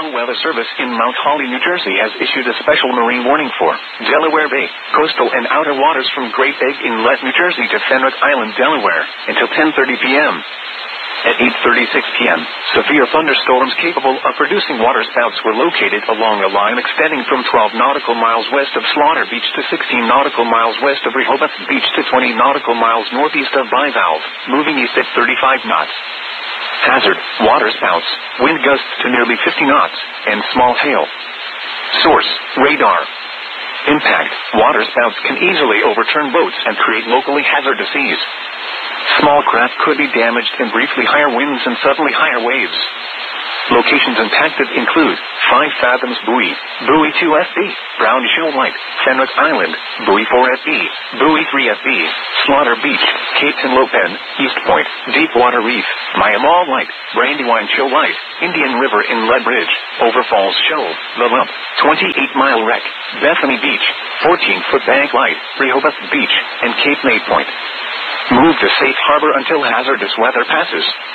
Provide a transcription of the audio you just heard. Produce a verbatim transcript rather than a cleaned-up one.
National Weather Service in Mount Holly, New Jersey has issued a special marine warning for Delaware Bay, coastal and outer waters from Great Egg Inlet, New Jersey to Fenwick Island, Delaware, until ten thirty p.m. At eight thirty-six p.m., severe thunderstorms capable of producing waterspouts were located along a line extending from twelve nautical miles west of Slaughter Beach to sixteen nautical miles west of Rehoboth Beach to twenty nautical miles northeast of Bivalve, moving east at thirty-five knots. Hazard: waterspouts, wind gusts to nearly fifty knots, and small hail. Source: radar. Impact: waterspouts can easily overturn boats and create locally hazardous seas. Small craft could be damaged in briefly higher winds and suddenly higher waves. Locations impacted include five Fathoms Buoy, Buoy two F B, Brown Shoal Light, Fenwick Island, Buoy four F B, Buoy three F B, Slaughter Beach, Cape Henlopen, East Point, Deepwater Reef, Miami Light, Brandywine Shoal Light, Indian River Inlet Bridge, Overfalls Shoal, The Lump, twenty-eight mile Wreck, Bethany Beach, fourteen foot Bank Light, Rehoboth Beach, and Cape May Point. Move to safe harbor until hazardous weather passes.